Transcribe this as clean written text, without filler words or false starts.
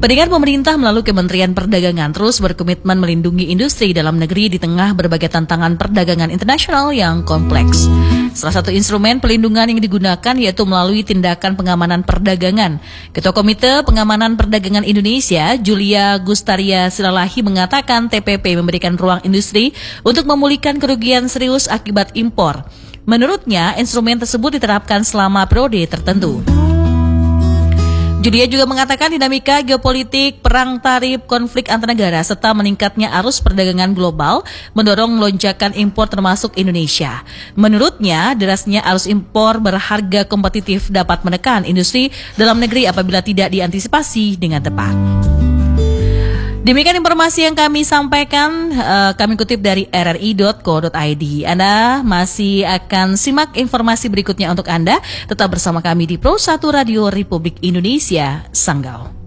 Pendengar, pemerintah melalui Kementerian Perdagangan terus berkomitmen melindungi industri dalam negeri di tengah berbagai tantangan perdagangan internasional yang kompleks. Salah satu instrumen pelindungan yang digunakan yaitu melalui tindakan pengamanan perdagangan. Ketua Komite Pengamanan Perdagangan Indonesia, Julia Gustaria Silalahi, mengatakan TPP memberikan ruang industri untuk memulihkan kerugian serius akibat impor. Menurutnya, instrumen tersebut diterapkan selama periode tertentu. Julia juga mengatakan dinamika geopolitik, perang tarif, konflik antar negara, serta meningkatnya arus perdagangan global mendorong lonjakan impor termasuk Indonesia. Menurutnya, derasnya arus impor berharga kompetitif dapat menekan industri dalam negeri apabila tidak diantisipasi dengan tepat. Demikian informasi yang kami sampaikan, kami kutip dari rri.co.id. Anda masih akan simak informasi berikutnya untuk Anda. Tetap bersama kami di Pro 1 Radio Republik Indonesia, Sanggau.